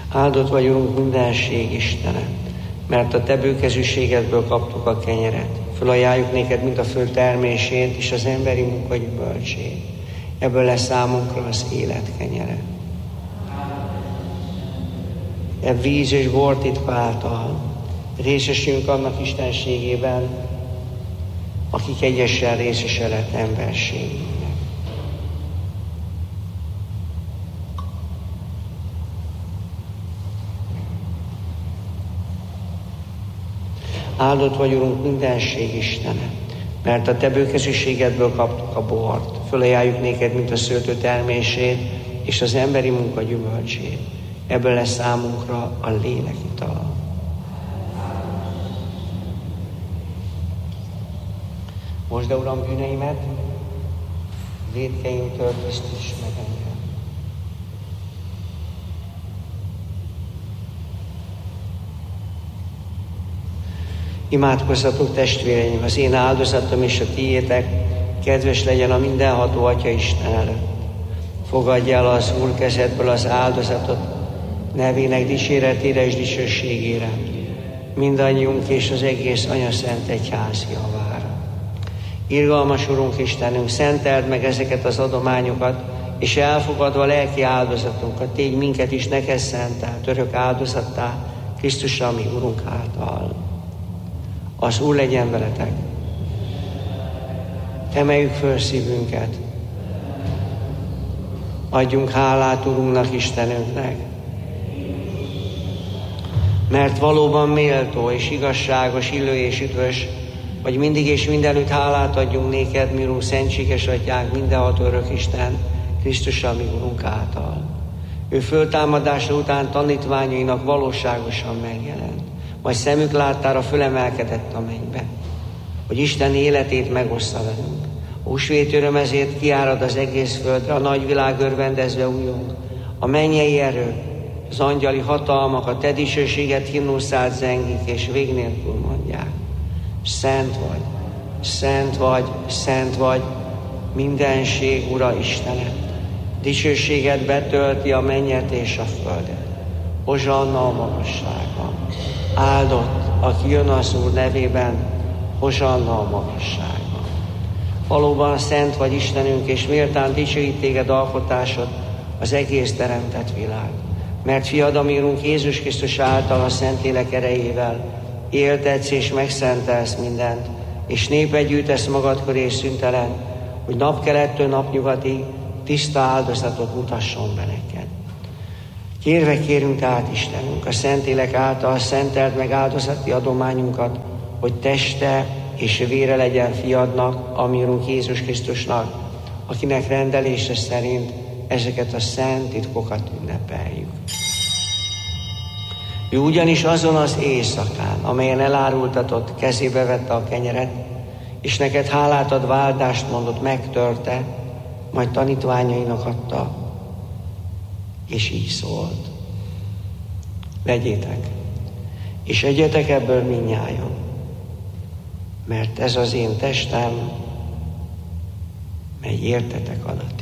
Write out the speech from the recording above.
Áldott vagy, Urunk, mindenség Istene, mert a Te bőkezűségedből kaptuk a kenyeret. Fölajánljuk néked mind a föld termését és az emberi munka gyümölcsét. Ebből lesz számunkra az élet kenyere. Ebb víz és bor titka által részesünk annak istenségében, akik egyesen részese lett emberségének. Áldott vagy, Urunk, mindenség Istene, mert a Te bőkezűségedből kaptuk a bort. Fölajánljuk néked, mint a szőlő termését és az emberi munka gyümölcsét. Ebből lesz számunkra a lélek itala. Most, de Uram, bűneimet, vétkeimtől tisztíts meg engem. Imádkozzatok, testvéreim, az én áldozatom és a tiétek kedves legyen a mindenható Atya Isten előtt. Fogadj el az Úr kezedből az áldozatot, nevének dicséretére és dicsőségére, mindannyiunk és az egész Anyaszent Egyház javára. Irgalmas Urunk Istenünk, szenteld meg ezeket az adományokat, és elfogadva lelki áldozatunkat, tégy minket is neked szentelt, örök áldozattá, Krisztussal, mi Urunk által. Az Úr legyen veletek. Emeljük föl szívünket. Adjunk hálát Urunknak, Istenünknek. Mert valóban méltó és igazságos, illő és üdvös, hogy mindig és mindenütt hálát adjunk néked, mi Urunk, szentséges Atyánk, mindenható örök Isten, Krisztussal, mi Urunk által. Ő föltámadása után tanítványainak valóságosan megjelent, majd szemük láttára fölemelkedett a mennybe, hogy Isten életét megossza velünk. A húsvét öröm ezért kiárad az egész földre, a nagyvilág örvendezve újjong. A mennyei erők, az angyali hatalmak, a te dicsőséget himnuszát zengik, és vég nélkül mondják: Szent vagy, szent vagy, szent vagy, mindenség Ura Istenet. Dicsőséged betölti a mennyet és a földet. Hozsanna a magasságban. Áldott, aki jön az Úr nevében, hozsanna a magasságban. Valóban szent vagy, Istenünk, és méltán dicsőít téged alkotásod, az egész teremtett világ. Mert fiad, ami Urunk Jézus Krisztus által a Szentlélek erejével éltetsz és megszentelsz mindent, és népet gyűjtesz magad köré szüntelen, hogy napkelettől napnyugatig tiszta áldozatot mutasson be neked. Kérve kérünk tehát, Istenünk, a Szentlélek által szenteld meg áldozati adományunkat, hogy teste és vére legyen fiadnak, ami Urunk Jézus Krisztusnak, akinek rendelése szerint ezeket a szent titkokat ünnepeljük. Ő ugyanis azon az éjszakán, amelyen elárultatott, kezébe vette a kenyeret, és neked hálát adva áldást mondott, megtörte, majd tanítványainak adta, és így szólt: Vegyétek, és egyetek ebből mindnyájan, mert ez az én testem, mely értetek adatik.